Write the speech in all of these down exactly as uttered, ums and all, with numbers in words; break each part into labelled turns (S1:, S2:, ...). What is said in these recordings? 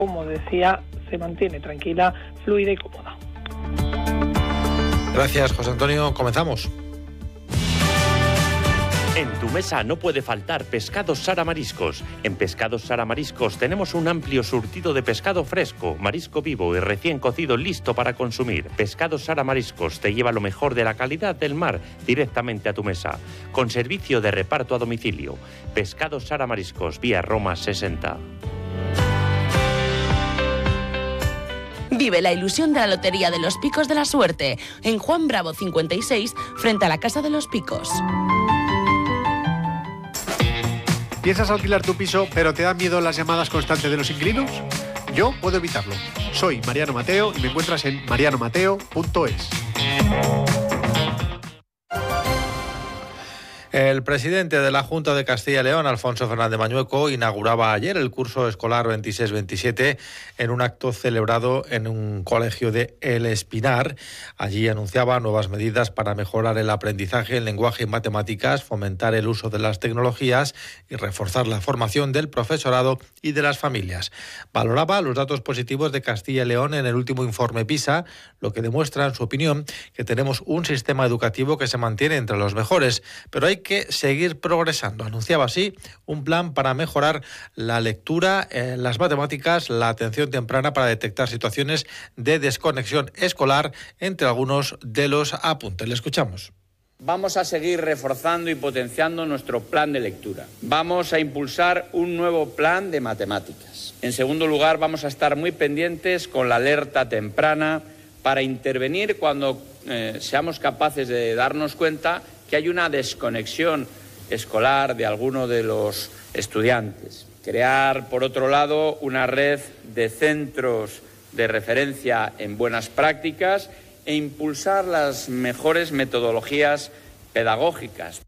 S1: Como decía, se mantiene tranquila, fluida y cómoda.
S2: Gracias, José Antonio. Comenzamos.
S3: En tu mesa no puede faltar Pescados Sara Mariscos. En Pescados Sara Mariscos tenemos un amplio surtido de pescado fresco, marisco vivo y recién cocido listo para consumir. Pescados Sara Mariscos te lleva lo mejor de la calidad del mar directamente a tu mesa, con servicio de reparto a domicilio. Pescados Sara Mariscos, vía Roma sesenta.
S4: Vive la ilusión de la Lotería de los Picos de la Suerte en Juan Bravo cincuenta y seis, frente a la Casa de los Picos.
S5: ¿Piensas alquilar tu piso, pero te dan miedo las llamadas constantes de los inquilinos? Yo puedo evitarlo. Soy Mariano Mateo y me encuentras en mariano mateo punto es.
S2: El presidente de la Junta de Castilla y León, Alfonso Fernández Mañueco, inauguraba ayer el curso escolar veintiséis veintisiete en un acto celebrado en un colegio de El Espinar. Allí anunciaba nuevas medidas para mejorar el aprendizaje en lenguaje y matemáticas, fomentar el uso de las tecnologías y reforzar la formación del profesorado y de las familias. Valoraba los datos positivos de Castilla y León en el último informe PISA, lo que demuestra, en su opinión, que tenemos un sistema educativo que se mantiene entre los mejores, pero hay que seguir progresando. Anunciaba así un plan para mejorar la lectura, eh, las matemáticas, la atención temprana para detectar situaciones de desconexión escolar entre algunos de los apuntes. Le escuchamos.
S6: Vamos a seguir reforzando y potenciando nuestro plan de lectura. Vamos a impulsar un nuevo plan de matemáticas. En segundo lugar, vamos a estar muy pendientes con la alerta temprana para intervenir cuando eh, seamos capaces de darnos cuenta que hay una desconexión escolar de alguno de los estudiantes. Crear, por otro lado, una red de centros de referencia en buenas prácticas e impulsar las mejores metodologías pedagógicas.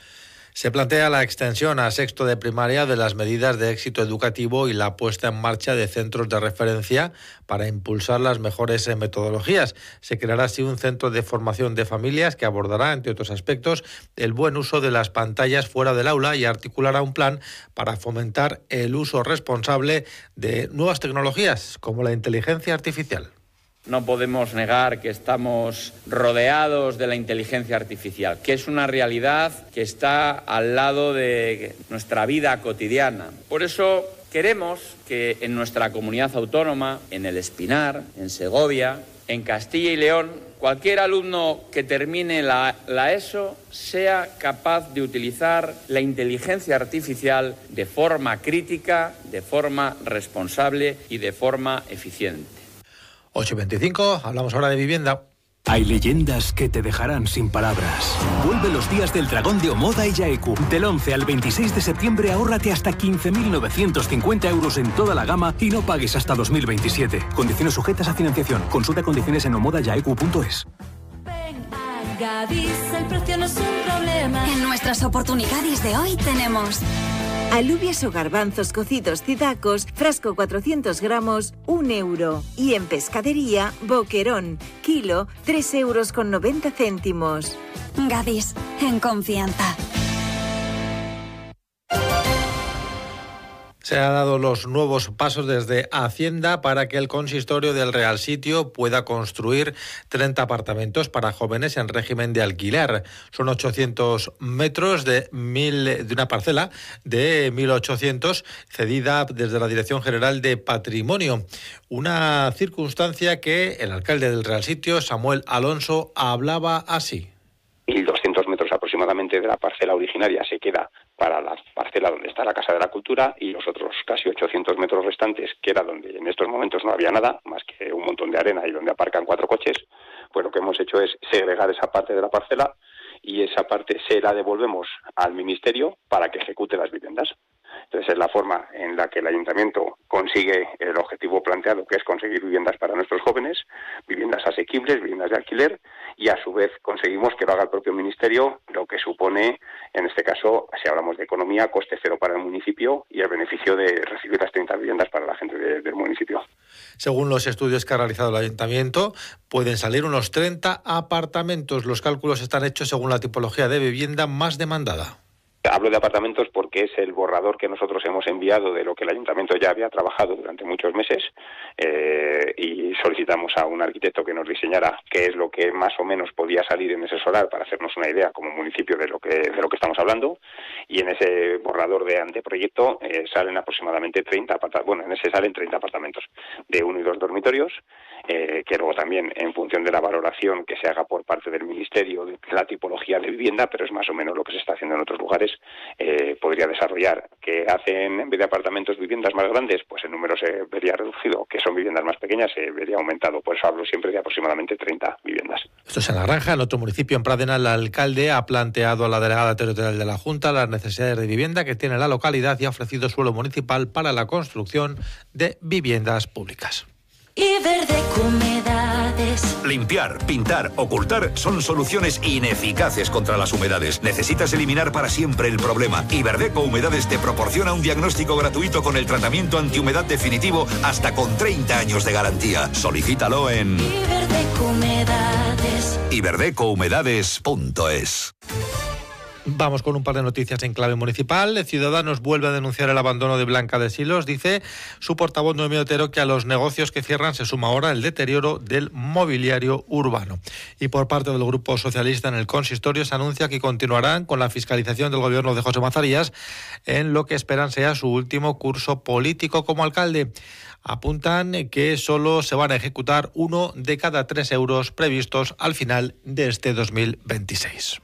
S2: Se plantea la extensión a sexto de primaria de las medidas de éxito educativo y la puesta en marcha de centros de referencia para impulsar las mejores metodologías. Se creará así un centro de formación de familias que abordará, entre otros aspectos, el buen uso de las pantallas fuera del aula y articulará un plan para fomentar el uso responsable de nuevas tecnologías como la inteligencia artificial.
S6: No podemos negar que estamos rodeados de la inteligencia artificial, que es una realidad que está al lado de nuestra vida cotidiana. Por eso queremos que en nuestra comunidad autónoma, en El Espinar, en Segovia, en Castilla y León, cualquier alumno que termine la, la ESO sea capaz de utilizar la inteligencia artificial de forma crítica, de forma responsable y de forma eficiente.
S2: ocho y veinticinco, hablamos ahora de vivienda.
S7: Hay leyendas que te dejarán sin palabras. Vuelve los días del dragón de Omoda y Yaeku. Del once al veintiséis de septiembre ahórrate hasta quince mil novecientos cincuenta euros en toda la gama y no pagues hasta dos mil veintisiete. Condiciones sujetas a financiación. Consulta condiciones en omoda yaeku punto es.
S8: Gadis, el precio no es un problema. En nuestras oportunidades de hoy tenemos alubias o garbanzos cocidos Cidacos, frasco cuatrocientos gramos, un euro. Y en pescadería, boquerón, kilo, tres euros con noventa céntimos. Gadis, en confianza.
S2: Se han dado los nuevos pasos desde Hacienda para que el consistorio del Real Sitio pueda construir treinta apartamentos para jóvenes en régimen de alquiler. Son ochocientos metros de, mil, de una parcela de mil ochocientos cedida desde la Dirección General de Patrimonio. Una circunstancia que el alcalde del Real Sitio, Samuel Alonso, hablaba así.
S9: mil doscientos metros aproximadamente de la parcela originaria se queda para la parcela donde está la Casa de la Cultura y los otros casi ochocientos metros restantes, que era donde en estos momentos no había nada, más que un montón de arena y donde aparcan cuatro coches, pues lo que hemos hecho es segregar esa parte de la parcela y esa parte se la devolvemos al Ministerio para que ejecute las viviendas. Entonces es la forma en la que el Ayuntamiento consigue el objetivo planteado, que es conseguir viviendas para nuestros jóvenes, viviendas asequibles, viviendas de alquiler, y a su vez conseguimos que lo haga el propio Ministerio, lo que supone, en este caso, si hablamos de economía, coste cero para el municipio y el beneficio de recibir las treinta viviendas para la gente de, del municipio.
S2: Según los estudios que ha realizado el Ayuntamiento, pueden salir unos treinta apartamentos. Los cálculos están hechos según la tipología de vivienda más demandada.
S9: Hablo de apartamentos porque es el borrador que nosotros hemos enviado de lo que el ayuntamiento ya había trabajado durante muchos meses eh, y solicitamos a un arquitecto que nos diseñara qué es lo que más o menos podía salir en ese solar para hacernos una idea como municipio de lo que de lo que estamos hablando, y en ese borrador de anteproyecto eh, salen aproximadamente treinta apartamentos, bueno, en ese salen treinta apartamentos de uno y dos dormitorios, eh, que luego también en función de la valoración que se haga por parte del Ministerio de la tipología de vivienda, pero es más o menos lo que se está haciendo en otros lugares, Eh, podría desarrollar. Que hacen en vez de apartamentos viviendas más grandes, pues el número se vería reducido, que son viviendas más pequeñas se vería aumentado, por eso hablo siempre de aproximadamente treinta viviendas.
S2: Esto es en La Granja. En otro municipio, en Pradena, el alcalde ha planteado a la delegada territorial de la Junta las necesidades de vivienda que tiene la localidad y ha ofrecido suelo municipal para la construcción de viviendas públicas.
S10: Iberdeco Humedades.
S11: Limpiar, pintar, ocultar son soluciones ineficaces contra las humedades. Necesitas eliminar para siempre el problema. Iberdeco Humedades te proporciona un diagnóstico gratuito con el tratamiento antihumedad definitivo hasta con treinta años de garantía. Solicítalo en
S10: Iberdeco Humedades.
S11: iberdeco humedades punto es.
S2: Vamos con un par de noticias en clave municipal. Ciudadanos vuelve a denunciar el abandono de Blanca de Silos. Dice su portavoz Noemí Otero que a los negocios que cierran se suma ahora el deterioro del mobiliario urbano. Y por parte del Grupo Socialista en el consistorio se anuncia que continuarán con la fiscalización del gobierno de José Mazarías en lo que esperan sea su último curso político como alcalde. Apuntan que solo se van a ejecutar uno de cada tres euros previstos al final de este dos mil veintiséis.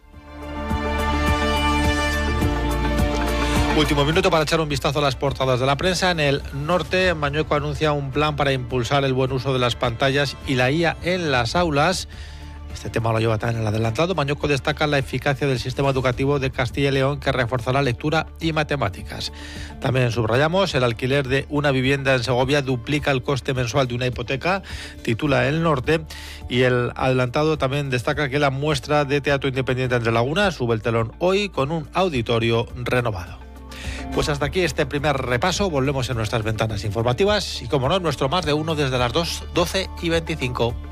S2: Último minuto para echar un vistazo a las portadas de la prensa. En el norte, Mañueco anuncia un plan para impulsar el buen uso de las pantallas y la I A en las aulas. Este tema lo lleva también el adelantado. Mañueco destaca la eficacia del sistema educativo de Castilla y León, que reforzará lectura y matemáticas. También subrayamos, el alquiler de una vivienda en Segovia duplica el coste mensual de una hipoteca, titula El Norte. Y el adelantado también destaca que la muestra de teatro independiente Entre Laguna sube el telón hoy con un auditorio renovado. Pues hasta aquí este primer repaso. Volvemos en nuestras ventanas informativas y, como no, nuestro más de uno desde las dos, doce y veinticinco.